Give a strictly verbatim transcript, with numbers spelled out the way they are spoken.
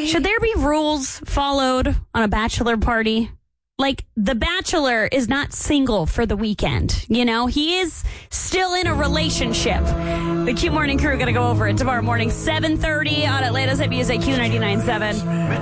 Should there be rules followed on a bachelor party? Like, the bachelor is not single for the weekend. You know, he is still in a relationship. The Q Morning Crew are going to go over it tomorrow morning, seven thirty on Atlanta's Hit Music Q ninety-nine point seven.